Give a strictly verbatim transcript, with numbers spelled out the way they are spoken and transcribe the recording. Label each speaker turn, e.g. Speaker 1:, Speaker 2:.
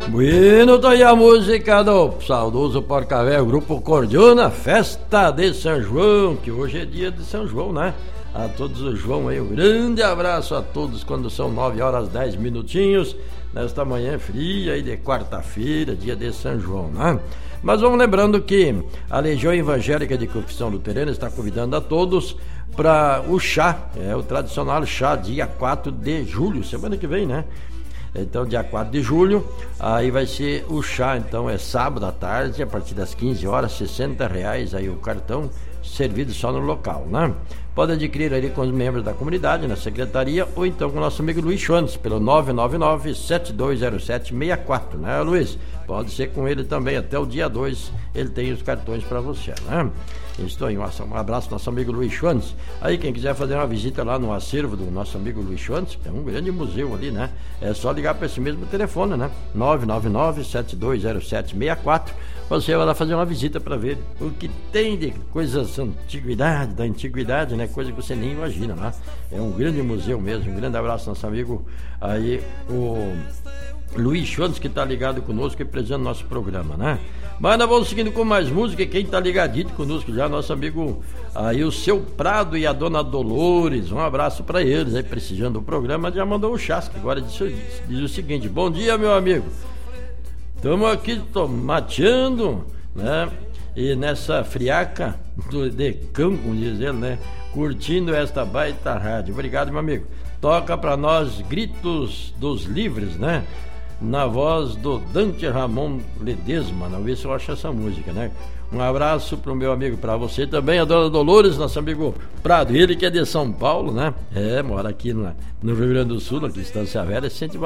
Speaker 1: Bueno, tá aí a música do saudoso Porca-Véio, Grupo Cordiona, Festa de São João, que hoje é dia de São João, né? A todos os João aí, um grande abraço a todos quando são nove horas dez minutinhos, nesta manhã fria aí de quarta-feira, dia de São João, né? Mas vamos lembrando que a Legião Evangélica de Confissão Luterana está convidando a todos para o chá, é o tradicional chá, dia quatro de julho, semana que vem, né? Então, dia quatro de julho, aí vai ser o chá, então é sábado à tarde, a partir das quinze horas, sessenta reais aí o cartão, servido só no local, né? Pode adquirir ali com os membros da comunidade, na secretaria, ou então com o nosso amigo Luiz Schwantes, pelo nove nove nove, sete dois zero sete, seis quatro, né, Luiz? Pode ser com ele também, até o dia dois ele tem os cartões para você, né? Estou aí, um abraço ao nosso amigo Luiz Schwantes. Aí quem quiser fazer uma visita lá no acervo do nosso amigo Luiz Schwantes, é um grande museu ali, né? É só ligar para esse mesmo telefone, né? nove nove nove, sete dois zero sete, seis quatro. Você vai lá fazer uma visita para ver o que tem de coisas da antiguidade, da antiguidade, né? Coisa que você nem imagina, né? É um grande museu mesmo. Um grande abraço ao nosso amigo aí, o Luiz Schwantes, que está ligado conosco e apresentando nosso programa, né? Mas nós vamos seguindo com mais música. Quem está ligadito conosco já, nosso amigo aí, o Seu Prado e a Dona Dolores. Um abraço para eles aí, prestigiando o programa. Já mandou o chasque. Agora diz, diz o seguinte: bom dia, meu amigo. Estamos aqui tomateando, né? E nessa friaca do, de cão, como diz ele, né? Curtindo esta baita rádio. Obrigado, meu amigo. Toca para nós Gritos dos Livres, né? Na voz do Dante Ramon Ledesma. Vamos ver se eu acho essa música, né? Um abraço pro meu amigo, para você também, a Dona Dolores, nosso amigo Prado, ele que é de São Paulo, né? É, mora aqui na, no Rio Grande do Sul, na Estância Velha, sente